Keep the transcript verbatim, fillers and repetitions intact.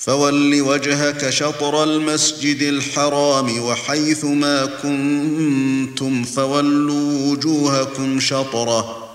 فول وجهك شطر المسجد الحرام وحيث ما كنتم فولوا وجوهكم شطره